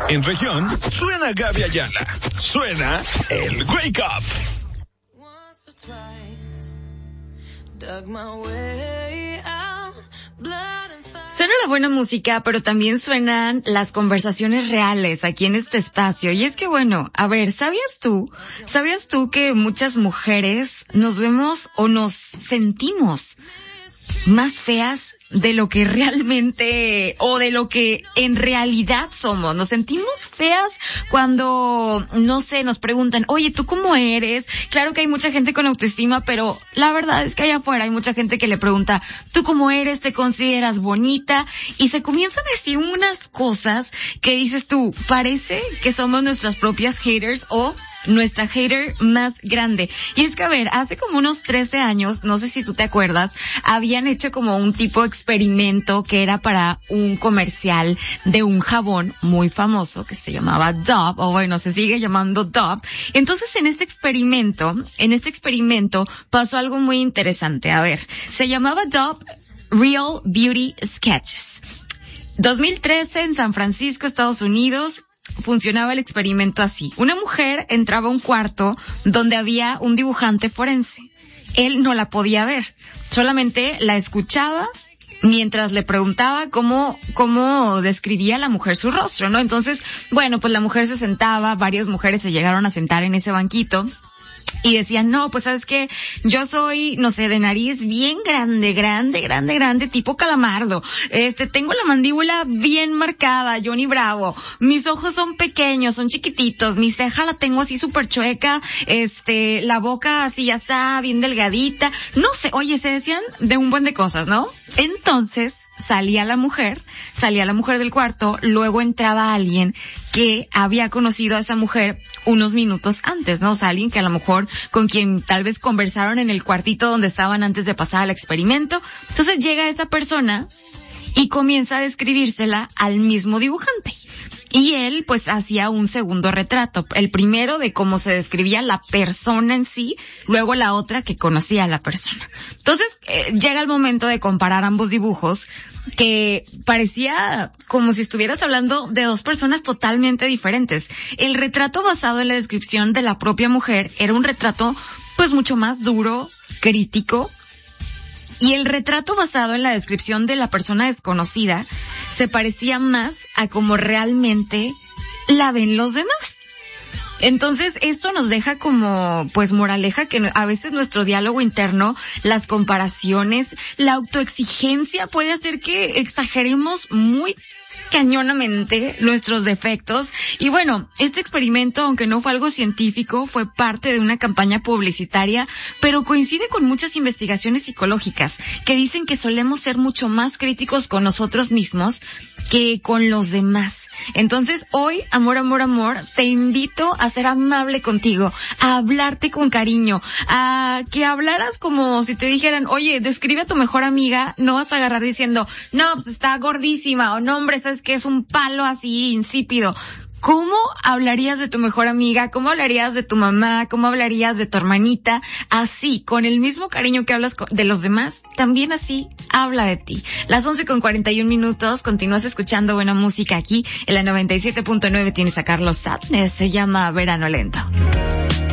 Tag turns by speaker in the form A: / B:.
A: En región, suena Gaby Ayala. Suena el Wake Up.
B: Suena la buena música, pero también suenan las conversaciones reales aquí en este espacio. Y es que bueno, a ver, ¿sabías tú que muchas mujeres nos vemos o nos sentimos más feas de lo que realmente o de lo que en realidad somos? Nos sentimos feas cuando, no sé, nos preguntan, oye, ¿tú cómo eres? Claro que hay mucha gente con autoestima, pero la verdad es que allá afuera hay mucha gente que le pregunta, ¿tú cómo eres? ¿Te consideras bonita? Y se comienzan a decir unas cosas que dices tú, parece que somos nuestras propias haters o nuestra hater más grande. Y es que, a ver, hace como unos 13 años, no sé si tú te acuerdas, habían hecho como un tipo de experimento que era para un comercial de un jabón muy famoso que se llamaba Dove, o bueno, se sigue llamando Dove. Entonces, en este experimento pasó algo muy interesante. A ver, se llamaba Dove Real Beauty Sketches. 2013 en San Francisco, Estados Unidos. Funcionaba el experimento así. Una mujer entraba a un cuarto donde había un dibujante forense. Él no la podía ver, solamente la escuchaba mientras le preguntaba cómo describía la mujer su rostro, ¿no? Entonces, bueno, pues la mujer se sentaba, varias mujeres se llegaron a sentar en ese banquito. Y decían, no, pues sabes que yo soy, no sé, de nariz bien grande, tipo calamardo. Tengo la mandíbula bien marcada, Johnny Bravo. Mis ojos son pequeños, son chiquititos. Mi ceja la tengo así súper chueca. La boca así ya está, bien delgadita. No sé, oye, se decían de un buen de cosas, ¿no? Entonces, salía la mujer del cuarto, luego entraba alguien que había conocido a esa mujer unos minutos antes, ¿no? O sea, alguien que a lo mejor con quien tal vez conversaron en el cuartito donde estaban antes de pasar al experimento. Entonces llega esa persona y comienza a describírsela al mismo dibujante. Y él, pues, hacía un segundo retrato. El primero de cómo se describía la persona en sí, luego la otra que conocía a la persona. Entonces, llega el momento de comparar ambos dibujos, que parecía como si estuvieras hablando de dos personas totalmente diferentes. El retrato basado en la descripción de la propia mujer era un retrato, pues, mucho más duro, crítico. Y el retrato basado en la descripción de la persona desconocida se parecía más a como realmente la ven los demás. Entonces, esto nos deja como, pues, moraleja que a veces nuestro diálogo interno, las comparaciones, la autoexigencia puede hacer que exageremos muy cañonamente nuestros defectos. Y bueno, este experimento, aunque no fue algo científico, fue parte de una campaña publicitaria, pero coincide con muchas investigaciones psicológicas que dicen que solemos ser mucho más críticos con nosotros mismos que con los demás. Entonces, hoy, amor, te invito a ser amable contigo, a hablarte con cariño, a que hablaras como si te dijeran, oye, describe a tu mejor amiga. No vas a agarrar diciendo, no, pues está gordísima, o no, hombre, sabes que es un palo así insípido. ¿Cómo hablarías de tu mejor amiga? ¿Cómo hablarías de tu mamá? ¿Cómo hablarías de tu hermanita? Así, con el mismo cariño que hablas de los demás, también así habla de ti. Las 11:41, continúas escuchando buena música aquí en la 97.9. Tienes a Carlos Sadness, se llama Verano Lento.